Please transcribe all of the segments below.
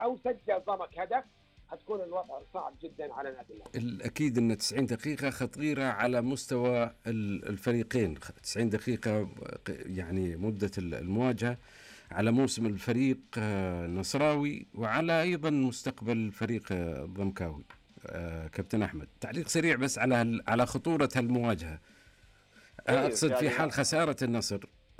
أو سجل ضمك هدف، هتكون الوضع صعب جدا على نادي النصر. الأكيد أن 90 دقيقة خطيرة على مستوى الفريقين. 90 دقيقة يعني مدة المواجهة على موسم الفريق النصراوي وعلى أيضا مستقبل الفريق الضمكاوي. كابتن أحمد، تعليق سريع بس على خطورة هالمواجهة. أقصد في حال خسارة النصر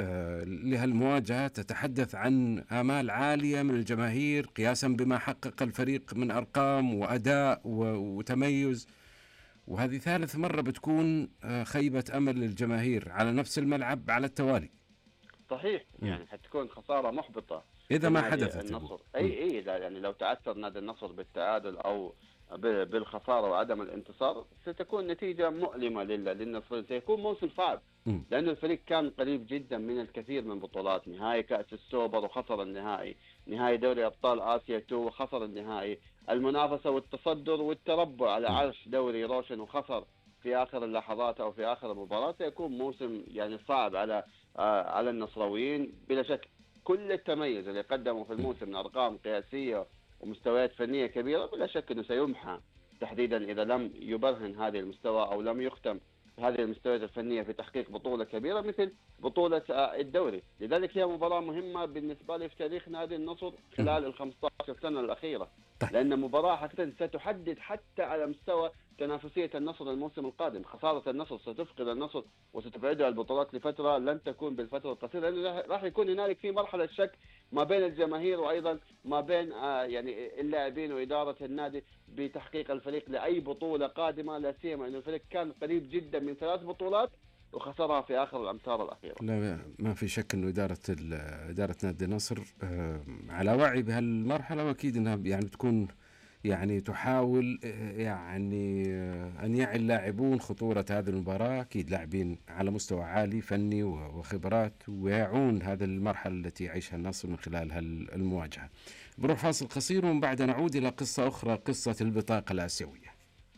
لهالمواجهة تتحدث عن آمال عالية من الجماهير قياسا بما حقق الفريق من أرقام وأداء وتميز، وهذه ثالث مرة بتكون خيبة أمل للجماهير على نفس الملعب على التوالي. صحيح، يعني حتكون خسارة محبطة إذا ما حدثت النصر. يعني لو تعثر نادي النصر بالتعادل أو بالخسارة وعدم الانتصار ستكون نتيجة مؤلمة للنصر. سيكون موسم صعب لأن الفريق كان قريب جدا من الكثير من بطولات، نهائي كأس السوبر وخسر النهائي، نهائي دوري أبطال آسيا 2 وخسر النهائي، المنافسة والتصدر والتربع على عرش دوري روشن وخسر في آخر اللحظات أو في آخر المباراة. سيكون موسم يعني صعب على النصراويين بلا شك. كل التميز اللي قدمه في الموسم من أرقام قياسية ومستويات فنية كبيرة بلا شك أنه سيمحى تحديدا إذا لم يبرهن هذه المستوى أو لم يختم هذه المستويات الفنية في تحقيق بطولة كبيرة مثل بطولة الدوري. لذلك هي مباراة مهمة بالنسبة لي في تاريخ نادي النصر خلال ال 15 سنة الأخيرة، لأن مباراة حقيقة ستحدد حتى على مستوى تنافسية النصر الموسم القادم. خسارة النصر ستفقد النصر وستبعده البطولات لفترة لن تكون بالفترة القصيرة، لأنه راح يكون هنالك في مرحلة شك ما بين الجماهير وأيضا ما بين يعني اللاعبين وإدارة النادي بتحقيق الفريق لأي بطولة قادمة، لا سيما أن الفريق كان قريب جدا من 3 بطولات وخسرها في آخر الأمتار الأخيرة. لا ما في شك أنه إدارة نادي النصر على وعي بهالمرحلة، وأكيد أنها يعني بتكون يعني تحاول يعني أن يعي اللاعبون خطورة هذه المباراة. أكيد لاعبين على مستوى عالي فني وخبرات ويعون هذه المرحلة التي يعيشها النصر من خلال هالمواجهة. بروح فاصل قصير ومن بعد نعود إلى قصة أخرى، قصة البطاقة الآسيوية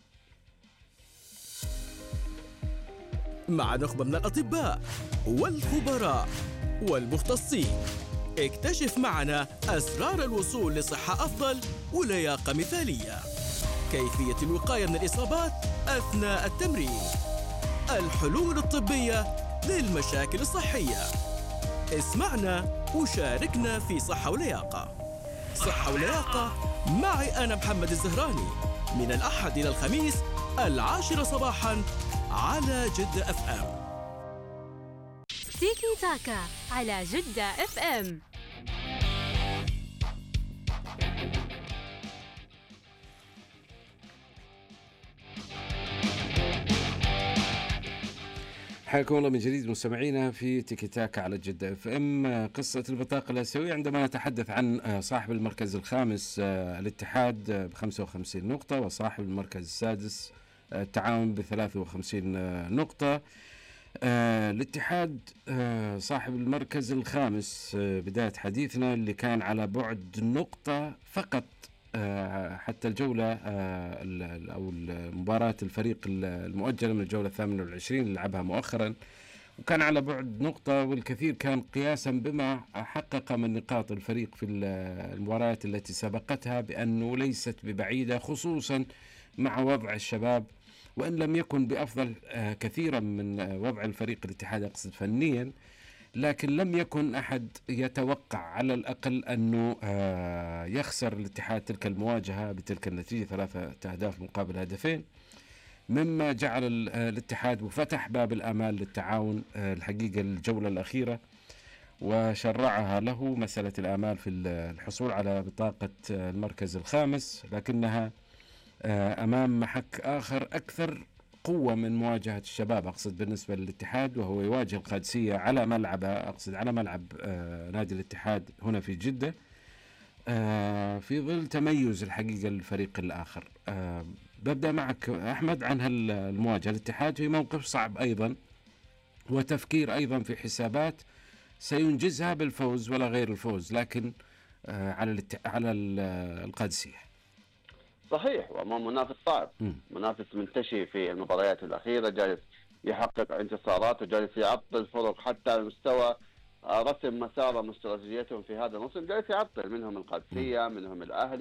مع نخبة من الأطباء والخبراء والمختصين. اكتشف معنا أسرار الوصول لصحة أفضل ولياقة مثالية، كيفية الوقاية من الإصابات أثناء التمرين، الحلول الطبية للمشاكل الصحية. اسمعنا وشاركنا في صحة ولياقة. صحة ولياقة معي أنا محمد الزهراني من الأحد إلى الخميس 10 صباحاً على جدة اف ام. تيكي تاكا على جدة اف ام. حياكم الله من جديد مستمعينا في تيكي تاكا على جدة اف ام. قصة البطاقة الآسيوية عندما نتحدث عن صاحب المركز الخامس الاتحاد ب55 نقطة وصاحب المركز السادس التعاون ب53 نقطة. الاتحاد صاحب المركز الخامس بداية حديثنا اللي كان على بعد نقطة فقط حتى الجولة أو المباراة الفريق المؤجلة من الجولة 28 اللي لعبها مؤخرا، وكان على بعد نقطة، والكثير كان قياسا بما حقق من نقاط الفريق في المباريات التي سبقتها بأنه ليست ببعيدة، خصوصا مع وضع الشباب، وإن لم يكن بأفضل كثيرا من وضع الفريق الاتحاد أقصد فنيا، لكن لم يكن أحد يتوقع على الأقل أنه يخسر الاتحاد تلك المواجهة بتلك النتيجة 3 أهداف مقابل 2، مما جعل الاتحاد وفتح باب الآمال للتعاون الحقيقة الجولة الأخيرة، وشرعها له مسألة الآمال في الحصول على بطاقة المركز الخامس، لكنها أمام محك آخر أكثر قوة من مواجهة الشباب أقصد بالنسبة للاتحاد، وهو يواجه القادسية على ملعب أقصد على ملعب نادي الاتحاد هنا في جدة في ظل تميز الحقيقة الفريق الآخر. ببدأ معك أحمد عن هالمواجهة. الاتحاد في موقف صعب أيضا، وتفكير أيضا في حسابات سينجزها بالفوز ولا غير الفوز، لكن على القادسية. صحيح، وأمام منافس صعب، منافس منتشي في المباريات الأخيرة، جالس يحقق انتصارات وجالس يعطل فرق حتى على مستوى رسم مسارهم واستراتيجيتهم في هذا الموسم، جالس يعطل، منهم القادسية، منهم الأهلي.